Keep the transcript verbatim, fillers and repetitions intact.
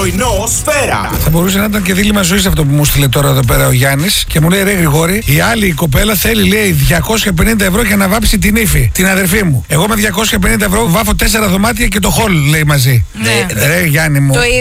Πρωινό Σφαίρα. Θα μπορούσε να ήταν και δίλημμα ζωής αυτό που μου στείλε τώρα εδώ πέρα ο Γιάννης και μου λέει: ρε Γρηγόρη, η άλλη η κοπέλα θέλει, λέει, διακόσια πενήντα ευρώ για να βάψει την ύφη, την αδερφή μου. Εγώ με διακόσια πενήντα ευρώ βάφω τέσσερα δωμάτια και το χολ, λέει, μαζί. Ναι. Ρε Γιάννη μου. Το